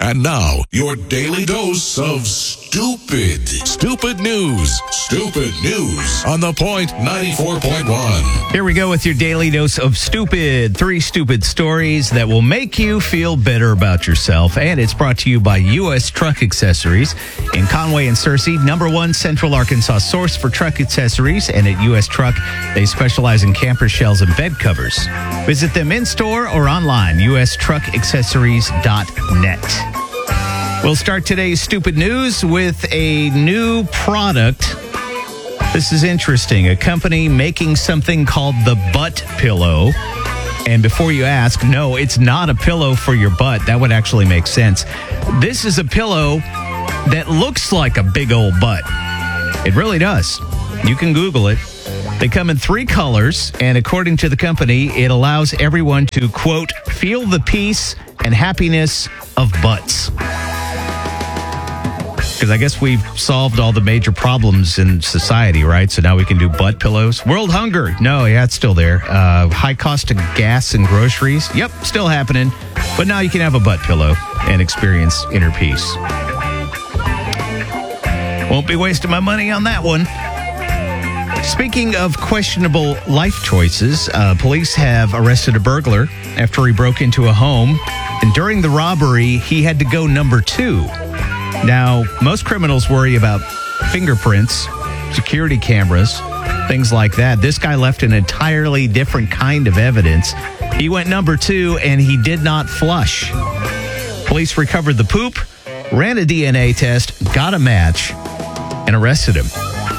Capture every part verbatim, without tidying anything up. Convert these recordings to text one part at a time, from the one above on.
And now, your daily dose of stupid. Stupid news. Stupid news on The Point ninety-four point one. Here we go with your daily dose of stupid. Three stupid stories that will make you feel better about yourself. And it's brought to you by U S Truck Accessories in Conway and Searcy, number one Central Arkansas source for truck accessories. And at U S Truck, they specialize in camper shells and bed covers. Visit them in-store or online, U S truck accessories dot net. We'll start today's stupid news with a new product. This is interesting. A company making something called the butt pillow. And before you ask, no, it's not a pillow for your butt. That would actually make sense. This is a pillow that looks like a big old butt. It really does. You can Google it. They come in three colors, and according to the company, it allows everyone to, quote, feel the peace and happiness of butts. Because I guess we've solved all the major problems in society, right? So now we can do butt pillows. World hunger. No, yeah, it's still there. Uh, high cost of gas and groceries. Yep, still happening. But now you can have a butt pillow and experience inner peace. Won't be wasting my money on that one. Speaking of questionable life choices, uh, police have arrested a burglar after he broke into a home. And during the robbery, he had to go number two. Now, most criminals worry about fingerprints, security cameras, things like that. This guy left an entirely different kind of evidence. He went number two, and he did not flush. Police recovered the poop, ran a D N A test, got a match, and arrested him.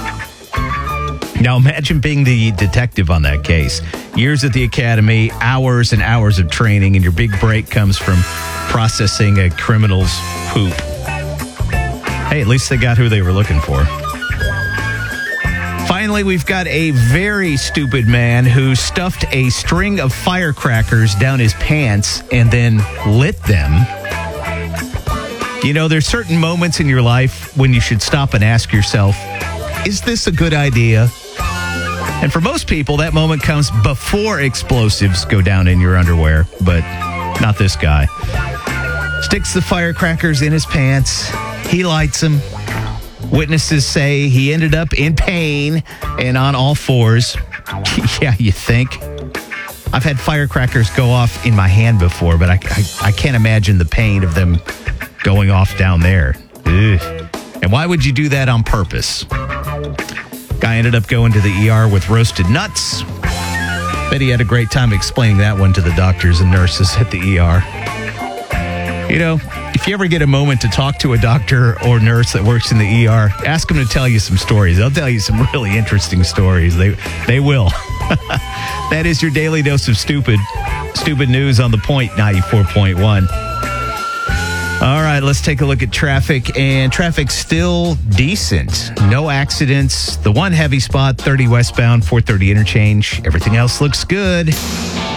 Now, imagine being the detective on that case. Years at the academy, hours and hours of training, and your big break comes from processing a criminal's poop. Hey, at least they got who they were looking for. Finally, we've got a very stupid man who stuffed a string of firecrackers down his pants and then lit them. You know, there's certain moments in your life when you should stop and ask yourself, is this a good idea? And for most people, that moment comes before explosives go down in your underwear, but not this guy. Sticks the firecrackers in his pants. He lights them. Witnesses say he ended up in pain and on all fours. Yeah, you think? I've had firecrackers go off in my hand before, but I, I, I can't imagine the pain of them going off down there. Ugh. And why would you do that on purpose? Guy ended up going to the E R with roasted nuts. Bet he had a great time explaining that one to the doctors and nurses at the E R. You know, if you ever get a moment to talk to a doctor or nurse that works in the E R, ask them to tell you some stories. They'll tell you some really interesting stories. They they will. That is your daily dose of stupid. Stupid news on The Point ninety-four point one. All right, let's take a look at traffic. And traffic's still decent. No accidents. The one heavy spot, thirty westbound, four thirty interchange. Everything else looks good.